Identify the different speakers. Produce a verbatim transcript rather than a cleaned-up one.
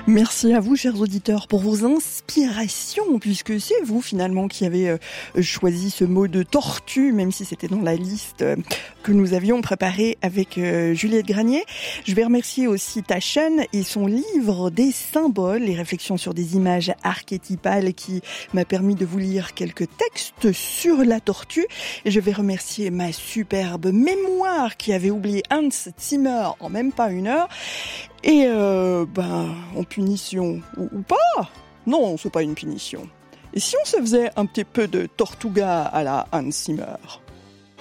Speaker 1: Merci à vous, chers auditeurs, pour vos inspirations, puisque c'est vous, finalement, qui avez euh, choisi ce mot de tortue, même si c'était dans la liste euh, que nous avions préparée avec euh, Juliette Granier. Je vais remercier aussi Taschen et son livre des symboles, les réflexions sur des images archétypales, qui m'a permis de vous lire quelques textes sur la tortue. Et je vais remercier ma superbe mémoire qui avait oublié Hans Zimmer en même pas une heure. Et euh, ben, en punition ou, ou pas? Non, c'est pas une punition. Et si on se faisait un petit peu de Tortuga à la Hans Zimmer?